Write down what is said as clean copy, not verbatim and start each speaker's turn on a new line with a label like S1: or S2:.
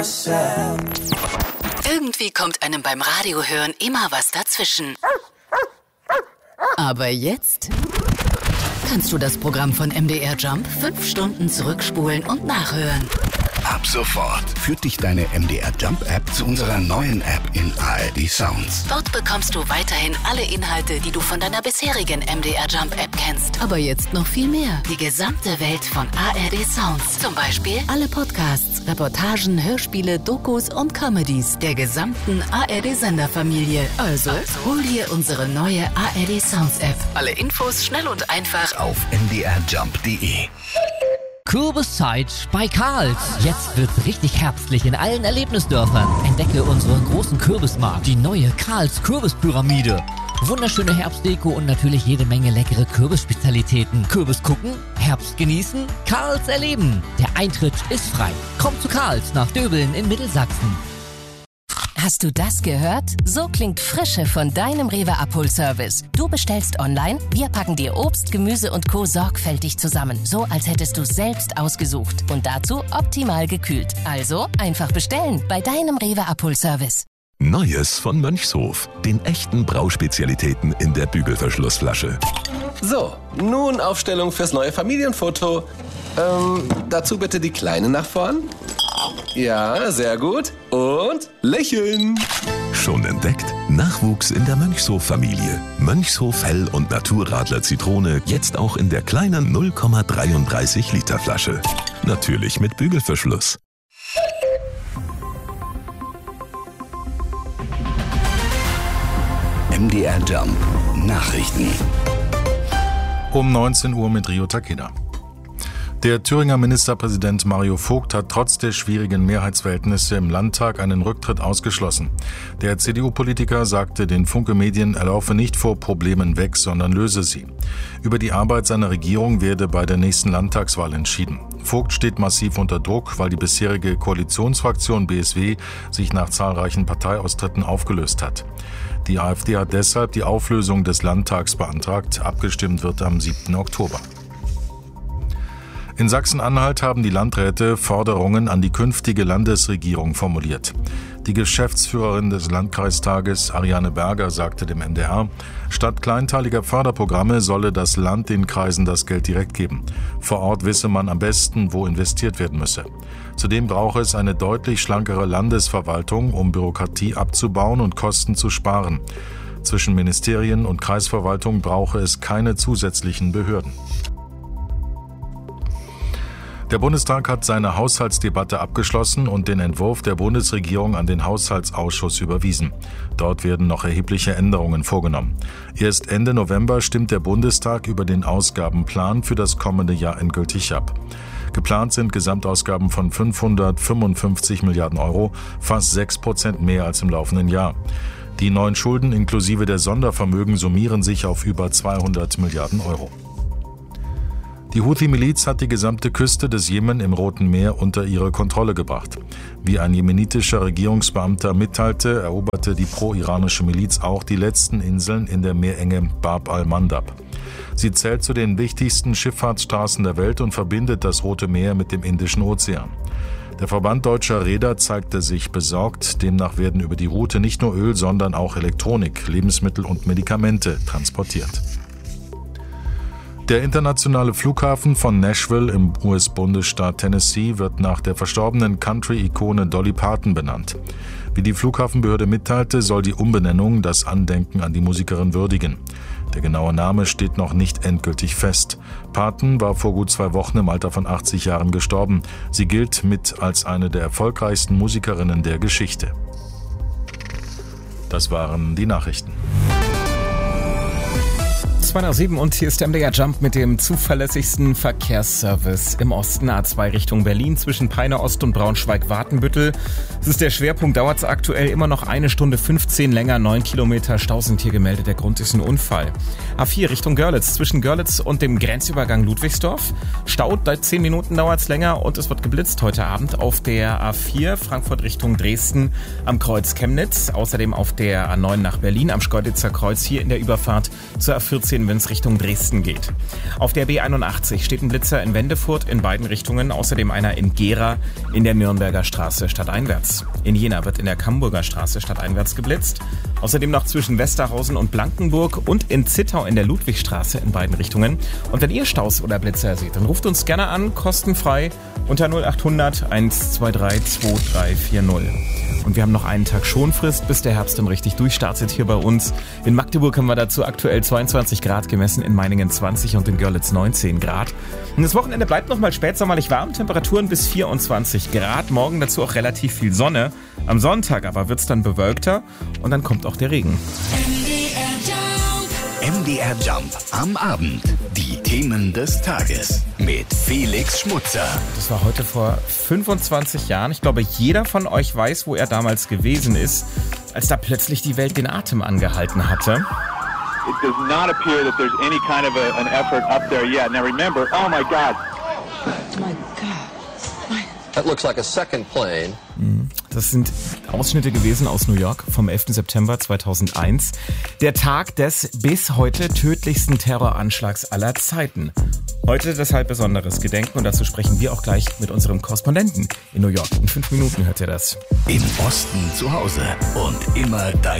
S1: Irgendwie kommt einem beim Radiohören immer was dazwischen. Aber jetzt kannst du das Programm von MDR Jump 5 Stunden zurückspulen und nachhören.
S2: Ab sofort führt dich deine MDR Jump App zu unserer neuen App in ARD Sounds.
S1: Dort bekommst du weiterhin alle Inhalte, die du von deiner bisherigen MDR Jump App kennst. Aber jetzt noch viel mehr. Die gesamte Welt von ARD Sounds. Zum Beispiel alle Podcasts, Reportagen, Hörspiele, Dokus und Comedies der gesamten ARD-Senderfamilie. Also hol dir unsere neue ARD Sounds App. Alle Infos schnell und einfach
S2: Auf mdrjump.de.
S3: Kürbiszeit bei Karls. Jetzt wird's richtig herbstlich in allen Erlebnisdörfern. Entdecke unseren großen Kürbismarkt, die neue Karls Kürbispyramide. Wunderschöne Herbstdeko und natürlich jede Menge leckere Kürbisspezialitäten. Kürbis gucken, Herbst genießen, Karls erleben. Der Eintritt ist frei. Komm zu Karls nach Döbeln in Mittelsachsen.
S4: Hast du das gehört? So klingt Frische von deinem Rewe-Abholservice. Du bestellst online, wir packen dir Obst, Gemüse und Co. sorgfältig zusammen. So, als hättest du es selbst ausgesucht. Und dazu optimal gekühlt. Also einfach bestellen bei deinem Rewe-Abholservice.
S5: Neues von Mönchshof. Den echten Brauspezialitäten in der Bügelverschlussflasche.
S6: So, nun Aufstellung fürs neue Familienfoto. Dazu bitte die Kleine nach vorn. Ja, sehr gut. Und lächeln.
S5: Schon entdeckt? Nachwuchs in der Mönchshof-Familie. Mönchshof Hell- und Naturradler Zitrone jetzt auch in der kleinen 0,33 Liter Flasche. Natürlich mit Bügelverschluss.
S2: MDR Jump Nachrichten.
S7: Um 19 Uhr mit Rio Takeda. Der Thüringer Ministerpräsident Mario Vogt hat trotz der schwierigen Mehrheitsverhältnisse im Landtag einen Rücktritt ausgeschlossen. Der CDU-Politiker sagte den Funke Medien, er laufe nicht vor Problemen weg, sondern löse sie. Über die Arbeit seiner Regierung werde bei der nächsten Landtagswahl entschieden. Vogt steht massiv unter Druck, weil die bisherige Koalitionsfraktion BSW sich nach zahlreichen Parteiaustritten aufgelöst hat. Die AfD hat deshalb die Auflösung des Landtags beantragt. Abgestimmt wird am 7. Oktober. In Sachsen-Anhalt haben die Landräte Forderungen an die künftige Landesregierung formuliert. Die Geschäftsführerin des Landkreistages, Ariane Berger, sagte dem NDR, statt kleinteiliger Förderprogramme solle das Land den Kreisen das Geld direkt geben. Vor Ort wisse man am besten, wo investiert werden müsse. Zudem brauche es eine deutlich schlankere Landesverwaltung, um Bürokratie abzubauen und Kosten zu sparen. Zwischen Ministerien und Kreisverwaltung brauche es keine zusätzlichen Behörden. Der Bundestag hat seine Haushaltsdebatte abgeschlossen und den Entwurf der Bundesregierung an den Haushaltsausschuss überwiesen. Dort werden noch erhebliche Änderungen vorgenommen. Erst Ende November stimmt der Bundestag über den Ausgabenplan für das kommende Jahr endgültig ab. Geplant sind Gesamtausgaben von 555 Milliarden Euro, fast 6% mehr als im laufenden Jahr. Die neuen Schulden inklusive der Sondervermögen summieren sich auf über 200 Milliarden Euro. Die Houthi-Miliz hat die gesamte Küste des Jemen im Roten Meer unter ihre Kontrolle gebracht. Wie ein jemenitischer Regierungsbeamter mitteilte, eroberte die pro-iranische Miliz auch die letzten Inseln in der Meerenge Bab al-Mandab. Sie zählt zu den wichtigsten Schifffahrtsstraßen der Welt und verbindet das Rote Meer mit dem Indischen Ozean. Der Verband deutscher Reeder zeigte sich besorgt. Demnach werden über die Route nicht nur Öl, sondern auch Elektronik, Lebensmittel und Medikamente transportiert. Der internationale Flughafen von Nashville im US-Bundesstaat Tennessee wird nach der verstorbenen Country-Ikone Dolly Parton benannt. Wie die Flughafenbehörde mitteilte, soll die Umbenennung das Andenken an die Musikerin würdigen. Der genaue Name steht noch nicht endgültig fest. Parton war vor gut 2 Wochen im Alter von 80 Jahren gestorben. Sie gilt mit als eine der erfolgreichsten Musikerinnen der Geschichte. Das waren die Nachrichten.
S8: 2:07 und hier ist der MDR Jump mit dem zuverlässigsten Verkehrsservice im Osten. A2 Richtung Berlin zwischen Peine Ost und Braunschweig-Wartenbüttel. Es ist der Schwerpunkt, dauert es aktuell immer noch 1 Stunde 15 länger, 9 Kilometer Stau sind hier gemeldet. Der Grund ist ein Unfall. A4 Richtung Görlitz zwischen Görlitz und dem Grenzübergang Ludwigsdorf. Stau, 10 Minuten dauert es länger und es wird geblitzt heute Abend auf der A4 Frankfurt Richtung Dresden am Kreuz Chemnitz. Außerdem auf der A9 nach Berlin am Schkeuditzer Kreuz hier in der Überfahrt zur A14 sehen, wenn es Richtung Dresden geht. Auf der B81 steht ein Blitzer in Wendefurt in beiden Richtungen, außerdem einer in Gera in der Nürnberger Straße stadteinwärts. In Jena wird in der Camburger Straße stadteinwärts geblitzt. Außerdem noch zwischen Westerhausen und Blankenburg und in Zittau in der Ludwigstraße in beiden Richtungen. Und wenn ihr Staus oder Blitzer seht, dann ruft uns gerne an, kostenfrei unter 0800 123 2340. Und wir haben noch einen Tag Schonfrist, bis der Herbst dann richtig durchstartet hier bei uns. In Magdeburg haben wir dazu aktuell 22 Grad gemessen, in Meiningen 20 und in Görlitz 19 Grad. Und das Wochenende bleibt nochmal spätsommerlich warm, Temperaturen bis 24 Grad. Morgen dazu auch relativ viel Sonne. Am Sonntag aber wird es dann bewölkter und dann kommt auch der Regen.
S2: MDR Jump am Abend. Die Themen des Tages mit Felix Schmutzer.
S8: Das war heute vor 25 Jahren. Ich glaube, jeder von euch weiß, wo er damals gewesen ist, als da plötzlich die Welt den Atem angehalten hatte.
S9: It does not appear that there's any kind of an effort up there yet. Now remember, oh my God.
S10: Oh my God. That looks like a second plane.
S8: Das sind Ausschnitte gewesen aus New York vom 11. September 2001. Der Tag des bis heute tödlichsten Terroranschlags aller Zeiten. Heute deshalb besonderes Gedenken und dazu sprechen wir auch gleich mit unserem Korrespondenten in New York. In 5 Minuten hört ihr das.
S2: Im Osten zu Hause und immer dein